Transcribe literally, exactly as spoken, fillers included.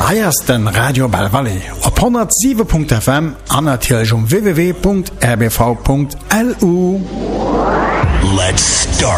Eiersten Radio Bell Valley op honderd sieben Punkt F M an natürlich um w w w Punkt r b v Punkt l u. Let's start